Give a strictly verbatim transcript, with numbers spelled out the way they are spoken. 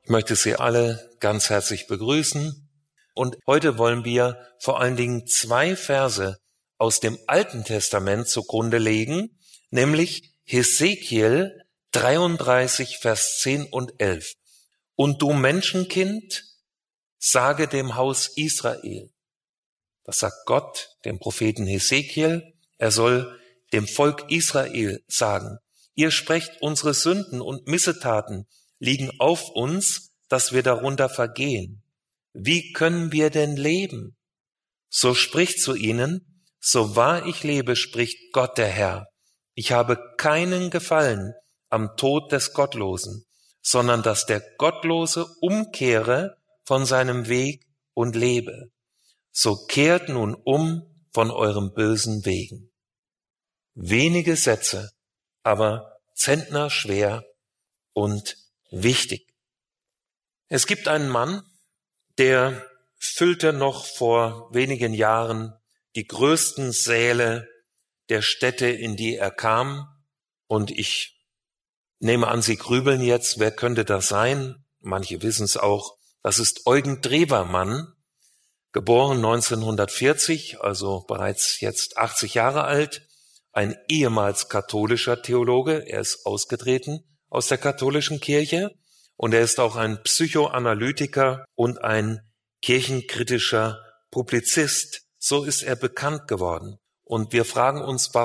Ich möchte Sie alle ganz herzlich begrüßen und heute wollen wir vor allen Dingen zwei Verse aus dem Alten Testament zugrunde legen, nämlich Hesekiel dreiunddreißig, Vers zehn und elf. Und du Menschenkind, sage dem Haus Israel. Das sagt Gott dem Propheten Hesekiel. Er soll dem Volk Israel sagen: Ihr sprecht, unsere Sünden und Missetaten liegen auf uns, dass wir darunter vergehen. Wie können wir denn leben? So spricht zu ihnen: So wahr ich lebe, spricht Gott der Herr. Ich habe keinen Gefallen am Tod des Gottlosen, sondern dass der Gottlose umkehre von seinem Weg und lebe. So kehrt nun um von eurem bösen Wegen. Wenige Sätze, aber zentnerschwer und wichtig. Es gibt einen Mann, der füllte noch vor wenigen Jahren die größten Säle der Städte, in die er kam. Und ich nehme an, Sie grübeln jetzt, wer könnte das sein? Manche wissen es auch. Das ist Eugen Drewermann, geboren neunzehnhundertvierzig, also bereits jetzt achtzig Jahre alt, ein ehemals katholischer Theologe. Er ist ausgetreten aus der katholischen Kirche und er ist auch ein Psychoanalytiker und ein kirchenkritischer Publizist. So ist er bekannt geworden. Und wir fragen uns,